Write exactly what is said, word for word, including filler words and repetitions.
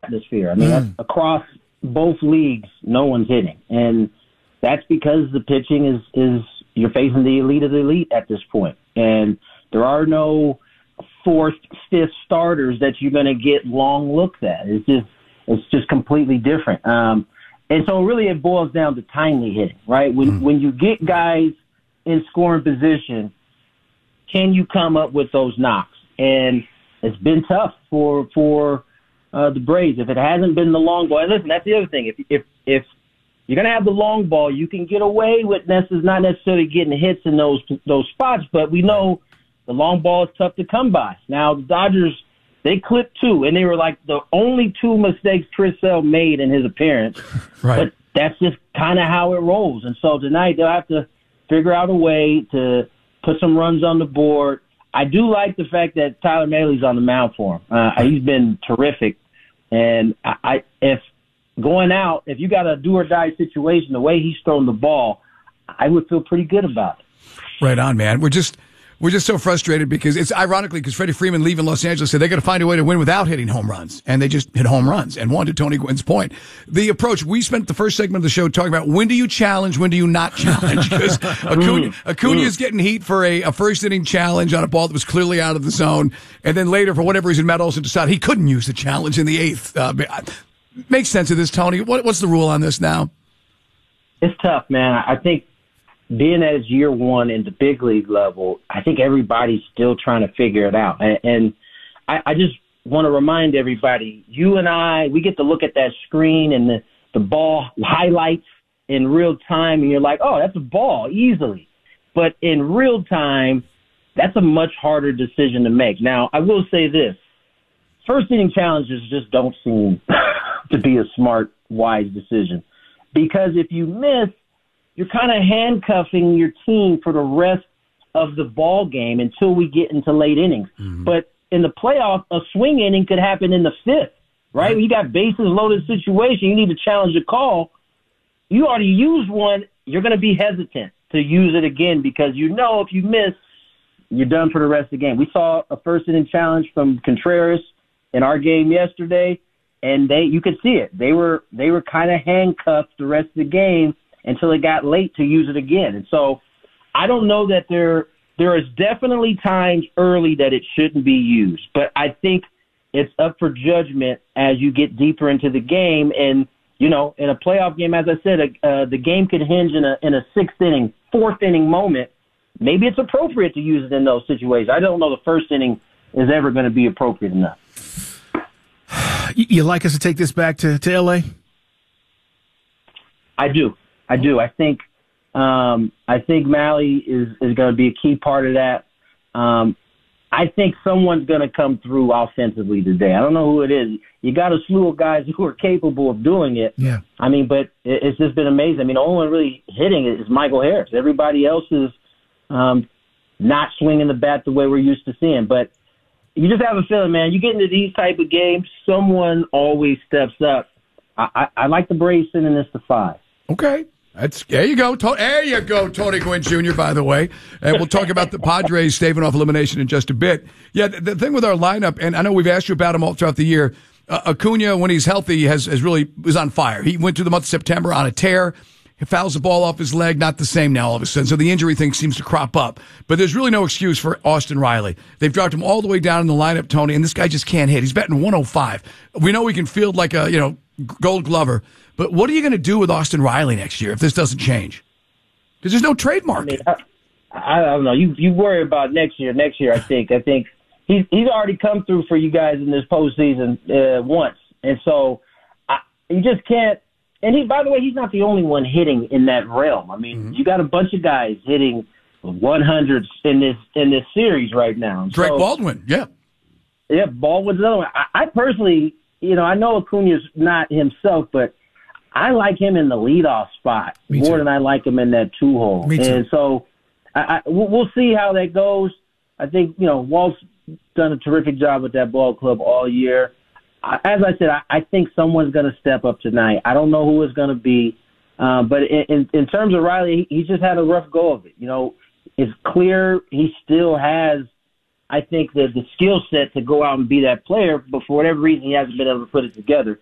atmosphere. I mean, Mm. across both leagues, no one's hitting. And that's because the pitching is, is you're facing the elite of the elite at this point. And there are no fourth, fifth starters that you're going to get long looks at. It's just it's just completely different. Um, and so really it boils down to timely hitting, right? When Mm. when you get guys in scoring position, can you come up with those knocks? And it's been tough for for uh, the Braves. If it hasn't been the long ball, and listen, that's the other thing. If if if you're going to have the long ball, you can get away with necess- not necessarily getting hits in those those spots, but we know the long ball is tough to come by. Now, the Dodgers, they clipped two, and they were like the only two mistakes Chris Sale made in his appearance. Right. But that's just kind of how it rolls. And so tonight they'll have to figure out a way to put some runs on the board. I do like the fact that Tyler Mahley's on the mound for him. Uh, he's been terrific. And I, I if going out, if you got a do-or-die situation, the way he's thrown the ball, I would feel pretty good about it. Right on, man. We're just we're just so frustrated because it's ironically because Freddie Freeman leaving Los Angeles said they got to find a way to win without hitting home runs, and they just hit home runs and won. To Tony Gwynn's point, the approach we spent the first segment of the show talking about when do you challenge, when do you not challenge? Because Acuna, Acuna is getting heat for a, a first inning challenge on a ball that was clearly out of the zone, and then later for whatever reason Matt Olson decided he couldn't use the challenge in the eighth. Uh, makes sense of this, Tony. What, what's the rule on this now? It's tough, man. I think being at its year one in the big league level, I think everybody's still trying to figure it out. And, and I, I just want to remind everybody, you and I, we get to look at that screen and the, the ball highlights in real time, and you're like, oh, that's a ball, easily. But in real time, that's a much harder decision to make. Now, I will say this. First inning challenges just don't seem to be a smart, wise decision. Because if you miss, you're kind of handcuffing your team for the rest of the ball game until we get into late innings. Mm-hmm. But in the playoff, a swing inning could happen in the fifth, right? You got bases loaded situation. You need to challenge the call. You already used one. You're going to be hesitant to use it again because you know if you miss, you're done for the rest of the game. We saw a first inning challenge from Contreras in our game yesterday, and they you could see it. They were they were kind of handcuffed the rest of the game until it got late to use it again. And so I don't know that there there is definitely times early that it shouldn't be used. But I think it's up for judgment as you get deeper into the game. And, you know, in a playoff game, as I said, uh, the game could hinge in a in a sixth inning, fourth inning moment. Maybe it's appropriate to use it in those situations. I don't know the first inning is ever going to be appropriate enough. You like us to take this back to, to L A? I do. I do. I think um, I think Mahley is, is going to be a key part of that. Um, I think someone's going to come through offensively today. I don't know who it is. You got a slew of guys who are capable of doing it. Yeah. I mean, but it, it's just been amazing. I mean, the only one really hitting it is Michael Harris. Everybody else is um, not swinging the bat the way we're used to seeing. But you just have a feeling, man, you get into these type of games, someone always steps up. I, I, I like the Braves sending this to five. Okay. That's there you go. To, there you go, Tony Gwynn Junior, by the way. And we'll talk about the Padres staving off elimination in just a bit. Yeah, the, the thing with our lineup, and I know we've asked you about him all throughout the year, uh, Acuna, when he's healthy, has, has really was on fire. He went through the month of September on a tear. He fouls the ball off his leg, not the same now all of a sudden. So the injury thing seems to crop up. But there's really no excuse for Austin Riley. They've dropped him all the way down in the lineup, Tony, and this guy just can't hit. He's batting one oh five. We know he can field like a, you know, Gold Glover. But what are you going to do with Austin Riley next year if this doesn't change? Because there's no trademark. I, mean, I, I don't know. You you worry about next year. Next year, I think. I think he's he's already come through for you guys in this postseason uh, once, and so I, you just can't. And he, by the way, he's not the only one hitting in that realm. I mean, mm-hmm. you got a bunch of guys hitting one hundreds in this in this series right now. Drake so, Baldwin, yeah, yeah, Baldwin's another one. I, I personally, you know, I know Acuna's not himself, but I like him in the leadoff spot Me more too. than I like him in that two hole. Me too. And so I, I, we'll see how that goes. I think, you know, Walt's done a terrific job with that ball club all year. I, as I said, I, I think someone's going to step up tonight. I don't know who it's going to be. Um, but in, in, in terms of Riley, he, he just had a rough go of it. You know, it's clear he still has, I think, the, the skill set to go out and be that player, but for whatever reason, he hasn't been able to put it together.